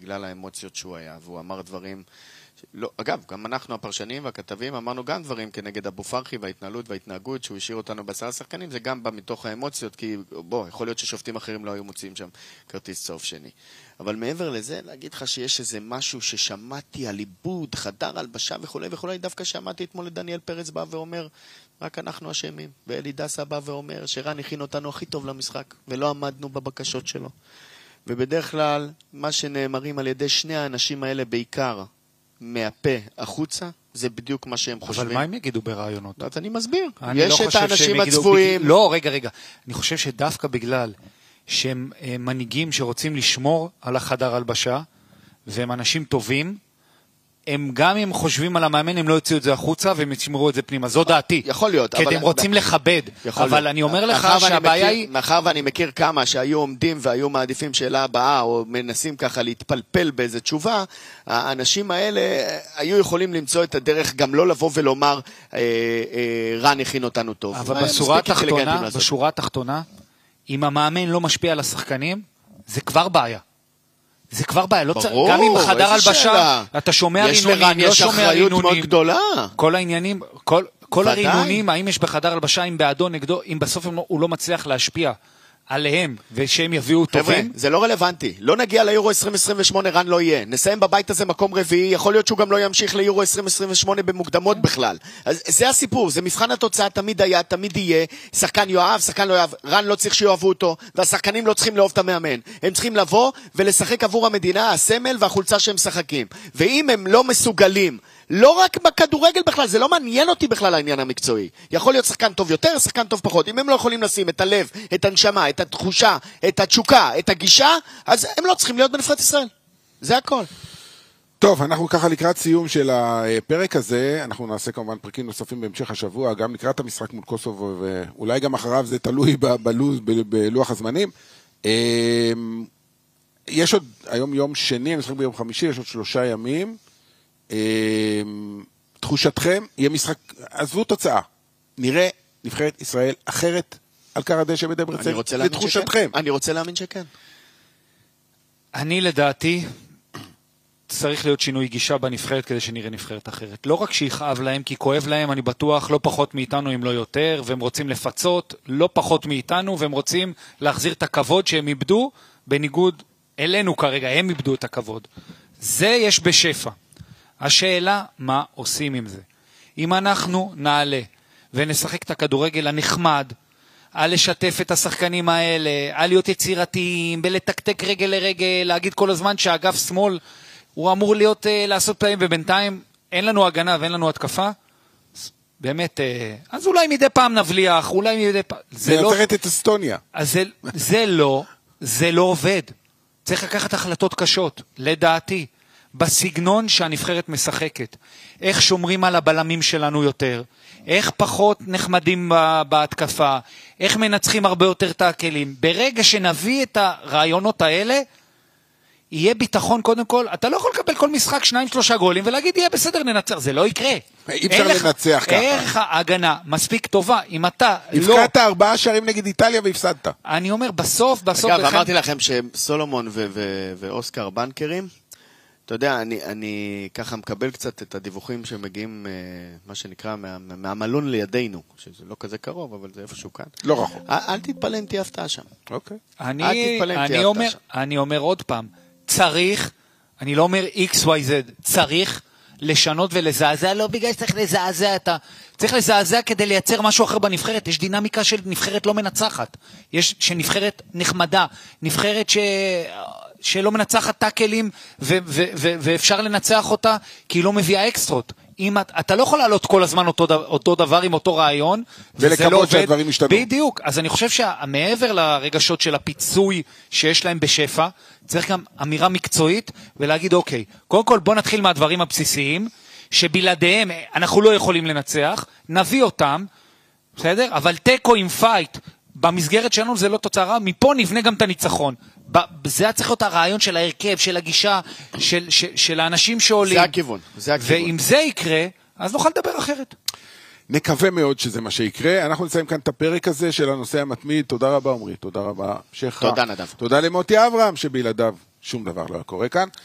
בגלל האמוציות שהוא היה, והוא אמר דברים, לא, אגב, גם אנחנו הפרשנים והכתבים אמרנו גם דברים כנגד אבו פרחי וההתנהלות וההתנהגות שהוא השאיר אותנו בעשרה שחקנים, זה גם בא מתוך האמוציות, כי בוא, יכול להיות ששופטים אחרים לא היו מוצאים שם כרטיס צהוב שני. אבל מעבר לזה, להגיד לך שיש איזה משהו ששמעתי על עיבוד, חדר הלבשה וכו' וכו', דווקא שמעתי אתמול לדניאל פרץ בא ואומר, רק אנחנו אשמים, ואלי דסה בא ואומר שרן הכין אותנו הכי טוב למשחק, ולא עמדנו בבקשות שלו. ובדרך כלל, מה שנאמרים על ידי שני האנשים האלה בעיקר, מהפה החוצה, זה בדיוק מה שהם חושבים. אבל מה הם יגידו ברעיונות? אז אני מסביר. יש את האנשים הצבועים. לא, רגע. אני חושב שדווקא בגלל שהם מנהיגים שרוצים לשמור על החדר הלבשה, והם אנשים טובים, הם גם אם חושבים על המאמן, הם לא יוציאו את זה החוצה, והם ישמרו את זה פנימה. זו דעתי. יכול להיות. כי הם רוצים לכבד. אבל אני אומר לך שהבעיה היא... מאחר ואני מכיר כמה שהיו עומדים והיו מעדיפים שאלה הבאה, או מנסים ככה להתפלפל באיזו תשובה, האנשים האלה היו יכולים למצוא את הדרך גם לא לבוא ולומר, רן הכין אותנו טוב. אבל בשורה התחתונה, אם המאמן לא משפיע על השחקנים, זה כבר בעיה. זה כבר בעיה, ברור, גם אם בחדר הלבשה, אתה שומע רינונים, לא שומע רינונים, כל העניינים, כל הרינונים, האם יש בחדר הלבשה, אם בעדו, נגדו, אם בסוף הוא לא מצליח להשפיע עליהם, ושהם יביאו טובים. זה לא רלוונטי, לא נגיע ליורו 2028, רן לא יהיה, נסיים בבית הזה מקום רביעי, יכול להיות שהוא גם לא ימשיך ליורו 2028 במוקדמות בכלל. אז זה הסיפור, זה מבחן התוצאה, תמיד היה, תמיד יהיה, שחקן יואב, שחקן לא יואב, רן לא צריך שיואבו אותו, והשחקנים לא צריכים לאהוב את המאמן, הם צריכים לבוא ולשחק עבור המדינה, הסמל והחולצה שהם משחקים. ואם הם לא מסוגלים, לא רק בכדורגל בכלל, זה לא מעניין אותי בכלל העניין המקצועי. יכול להיות שחקן טוב יותר, שחקן טוב פחות. אם הם לא יכולים לשים את הלב, את הנשמה, את התחושה, את התשוקה, את הגישה, אז הם לא צריכים להיות בנבחרת ישראל. זה הכל. טוב, אנחנו ככה לקראת סיום של הפרק הזה, אנחנו נעשה כמובן פרקים נוספים בהמשך השבוע, גם לקראת המשחק מול קוסובו, ואולי גם אחריו זה תלוי בלוח הזמנים. יש עוד, היום יום שני, המשחק ביום חמישי, יש עוד 3 ימים. תחושתכם, יהיה משחק, עזבו תוצאה, נראה נבחרת ישראל אחרת על קר הדשא בדברצן, לתחושתכם. אני רוצה להאמין שכן. אני לדעתי צריך להיות שינוי גישה בנבחרת כדי שנראה נבחרת אחרת. לא רק שיכאב להם, כי כואב להם, אני בטוח, לא פחות מאיתנו אם לא יותר, והם רוצים לפצות, לא פחות מאיתנו, והם רוצים להחזיר את הכבוד שהם איבדו, בניגוד אלינו כרגע, הם איבדו את הכבוד. זה יש בשפע. השאלה, מה עושים עם זה? אם אנחנו נעלה ונשחק את הכדורגל הנחמד, על לשתף את השחקנים האלה, על להיות יצירתיים, בלתקתק רגל לרגל, להגיד כל הזמן שהאגף שמאל הוא אמור להיות, לעשות פלאים, ובינתיים אין לנו הגנה ואין לנו התקפה, באמת, אז אולי מדי פעם נבליח, אולי מדי פעם... זה נצרת את אסטוניה. אז זה לא עובד. צריך לקחת החלטות קשות, לדעתי. בסגנון שהנבחרת משחקת, איך שומרים על הבלמים שלנו יותר, איך פחות נחמדים בהתקפה, איך מנצחים הרבה יותר את הכלים. ברגע שנביא את הרעיונות האלה, יהיה ביטחון קודם כל, אתה לא יכול לקבל כל משחק 2-3 גולים, ולהגיד יהיה בסדר ננצח, זה לא יקרה. אי אפשר לנצח ככה. איך ההגנה מספיק טובה, אם אתה לא... הפקעת 4 שערים נגד איטליה והפסדת. אני אומר, בסוף... אגב, אמרתי לכם שסולומון ואוסקר בנקרים, אתה יודע, אני ככה מקבל קצת את הדיווחים שמגיעים, מה שנקרא, מהמלון לידינו, שזה לא כזה קרוב, אבל זה איפשהו כאן. לא רחוק. אל תתפלא אם תהיה הפתעה שם. אוקיי. אני אומר עוד פעם, צריך, אני לא אומר XYZ, צריך לשנות ולזעזע, לא בגלל שצריך לזעזע צריך לזעזע כדי לייצר משהו אחר בנבחרת, יש דינמיקה של נבחרת לא מנצחת, יש שנבחרת נחמדה, נבחרת שלא מנצחת טאקלים ואפשר לנצח אותה כי היא לא מביאה אקסטרות. אתה לא יכול לעלות כל הזמן אותו דבר עם אותו רעיון ולקוות שהדברים ישתנו. בדיוק, אז אני חושב שמעבר לרגשות של הפיצוי שיש להם בשפע, צריך גם אמירה מקצועית ולהגיד אוקיי, קודם כל בוא נתחיל מהדברים הבסיסיים שבלעדיהם אנחנו לא יכולים לנצח, נביא אותם, בסדר? אבל טקו עם פייט במסגרת שלנו זה לא תוצאה רע, מפה נבנה גם את הניצחון. זה צריך להיות הרעיון של ההרכב, של הגישה, של האנשים שעולים. זה הכיוון. ואם זה יקרה, אז נוכל לדבר אחרת. נקווה מאוד שזה מה שיקרה. אנחנו נסיים כאן את הפרק הזה של הנושא המתמיד. תודה רבה עמרי, תודה רבה שכה. תודה נדב. תודה למוטי אברהם שבלעדיו שום דבר לא קורה כאן.